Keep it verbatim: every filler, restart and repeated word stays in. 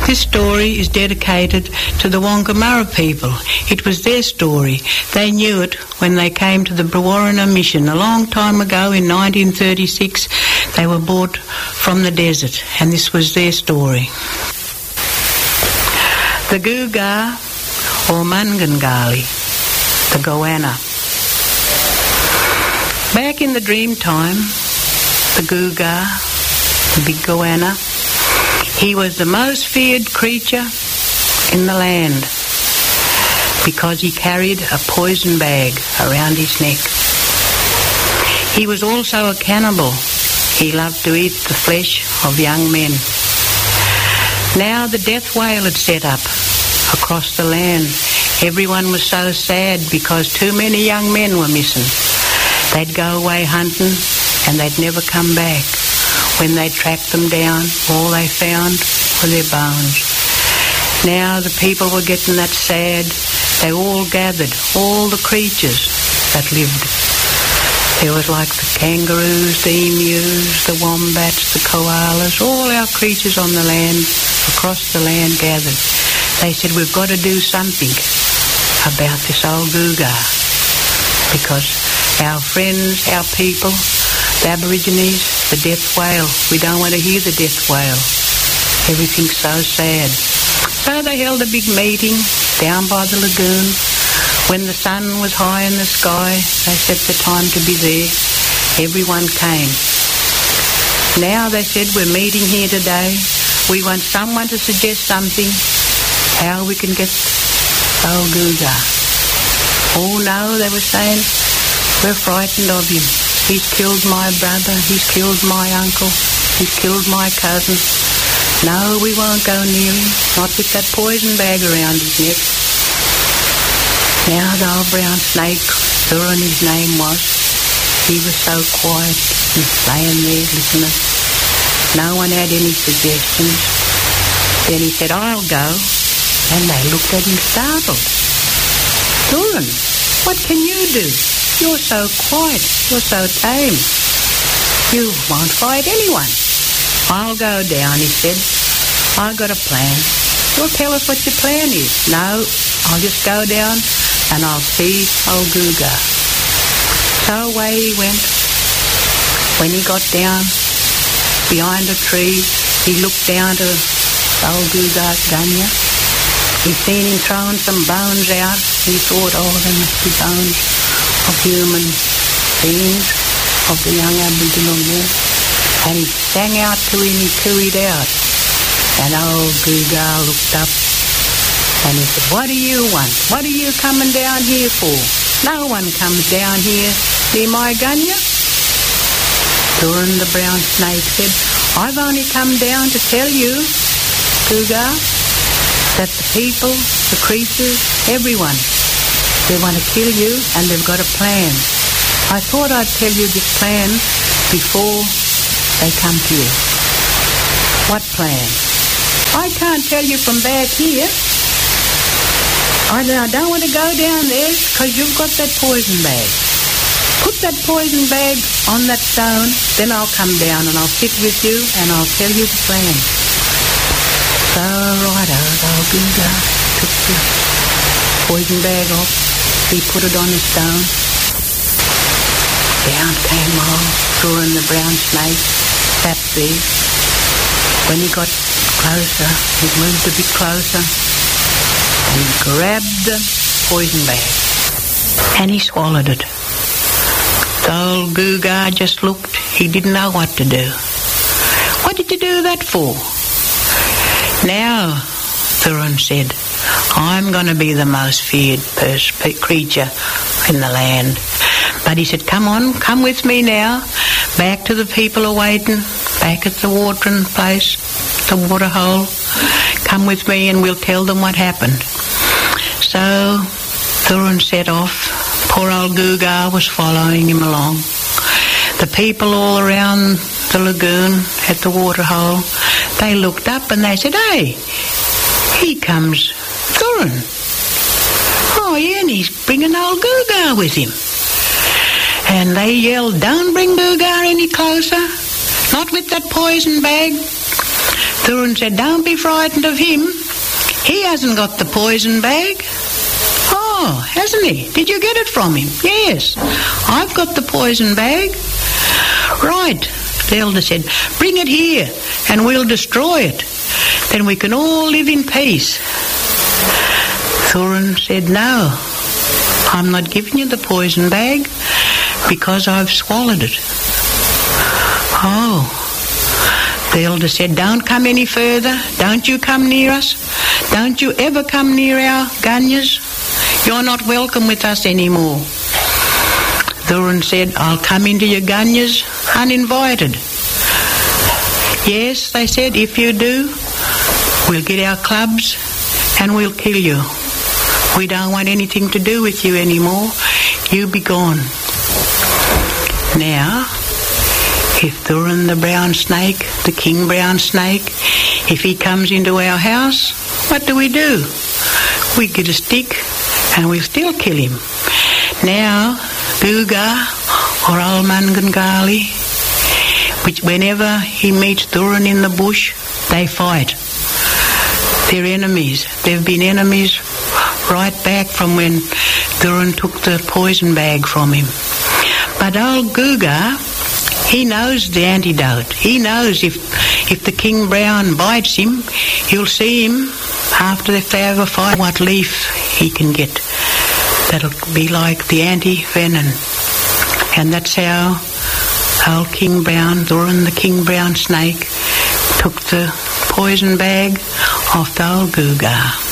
This story is dedicated to the Wangkamara people. It was their story. They knew it when they came to the Brewarrina mission a long time ago in nineteen thirty-six. They were brought from the desert, and this was their story. The Guga, or Mangangali, the Goanna. Back in the dream time, the Guga, the big Goanna, he was the most feared creature in the land because he carried a poison bag around his neck. He was also a cannibal. He loved to eat the flesh of young men. Now the death wail had set up across the land. Everyone was so sad because too many young men were missing. They'd go away hunting and they'd never come back. When they tracked them down, all they found were their bones. Now the people were getting that sad. They all gathered, all the creatures that lived. There was like the kangaroos, the emus, the wombats, the koalas, all our creatures on the land, across the land gathered. They said, we've got to do something about this old Guga because our friends, our people, the Aborigines, the death wail. We don't want to hear the death wail. Everything's so sad. So they held a big meeting down by the lagoon. When the sun was high in the sky, they set the time to be there. Everyone came. Now they said, we're meeting here today. We want someone to suggest something, how we can get old Guga. Oh no, they were saying, we're frightened of him. He's killed my brother, he's killed my uncle, he's killed my cousin. No, we won't go near him, not with that poison bag around his neck. Now the old brown snake, Thurin his name was, he was so quiet and laying there listening. No one had any suggestions. Then he said, I'll go. And they looked at him startled. Thurin, what can you do? You're so quiet. You're so tame. You won't fight anyone. I'll go down, he said. I've got a plan. You'll tell us what your plan is. No, I'll just go down and I'll see old Guga. So away he went. When he got down behind a tree, he looked down to old Guga's gunya. He seen him throwing some bones out. He thought, oh, they must be bones of human beings, of the young Aboriginal men. And he sang out to him, he cooed out. And old Guga looked up and he said, what do you want? What are you coming down here for? No one comes down here near my gunya. Thurin the brown snake said, I've only come down to tell you, Guga, that the people, the creatures, everyone, they want to kill you and they've got a plan. I thought I'd tell you this plan before they come to you. What plan? I can't tell you from back here. I don't want to go down there because you've got that poison bag. Put that poison bag on that stone, then I'll come down and I'll sit with you and I'll tell you the plan. So, righto, old Guga took the poison bag off. He put it on the stone. Down came old Thurin the brown snake, sat there. When he got closer, he moved a bit closer, and he grabbed the poison bag, and he swallowed it. The old Guga just looked. He didn't know what to do. What did you do that for? Now, Thurin said, I'm going to be the most feared pers- creature in the land. But he said, come on, come with me now. Back to the people are waiting, back at the watering place, the water hole. Come with me and we'll tell them what happened. So Thurin set off. Poor old Guga was following him along. The people all around the lagoon at the water hole, they looked up and they said, hey, here comes Thurin. Oh, yeah, and he's bringing old Guga with him. And they yelled, don't bring Guga any closer, not with that poison bag. Thurin said, don't be frightened of him. He hasn't got the poison bag. Oh, hasn't he? Did you get it from him? Yes, I've got the poison bag. Right, the elder said, bring it here and we'll destroy it. Then we can all live in peace. Thurin said, no, I'm not giving you the poison bag because I've swallowed it. Oh, the elder said, don't come any further. Don't you come near us. Don't you ever come near our gunyas. You're not welcome with us anymore. Thurin said, I'll come into your gunyas uninvited. Yes, they said, if you do, we'll get our clubs and we'll kill you. We don't want anything to do with you anymore. You be gone. Now, if Thurin the brown snake, the king brown snake, if he comes into our house, what do we do? We get a stick and we'll still kill him. Now, Guga or Almangangali, which whenever he meets Thurin in the bush, they fight. They're enemies. They've been enemies right back from when Thurin took the poison bag from him. But old Guga, he knows the antidote. He knows if if the King Brown bites him, you'll see him after they have a fight what leaf he can get. That'll be like the anti-venom. And that's how old King Brown, Thurin the King Brown snake, took the poison bag off the old Guga.